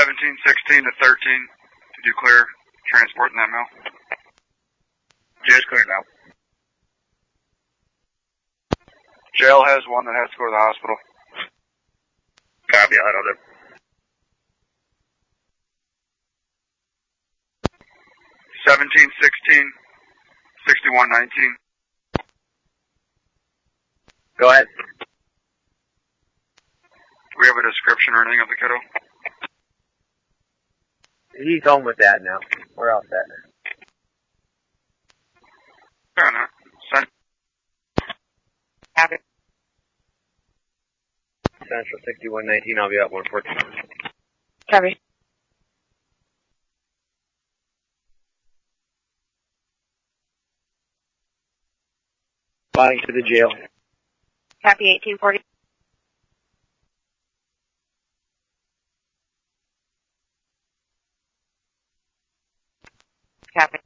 1716 to 13. Did you clear transporting that mail? Just cleared out. Jail has one that has to go to the hospital. Copy, I'll head over there. 1716 6119. Go ahead. Do we have a description or anything of the kiddo? He's home with that now. Where else at? Fair enough. Send. Copy. Central 6119, I'll be at 114. Copy. Flying to the jail. Copy 1840. Copy.